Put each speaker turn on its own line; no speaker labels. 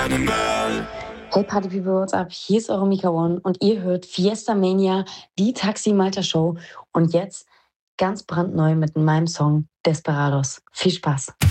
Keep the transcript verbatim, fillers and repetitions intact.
Hey Party People, what's up? Hier ist eure Mika One und ihr hört Fiesta Mania, die Taxi Malta Show und jetzt ganz brandneu mit meinem Song Desperados. Viel Spaß!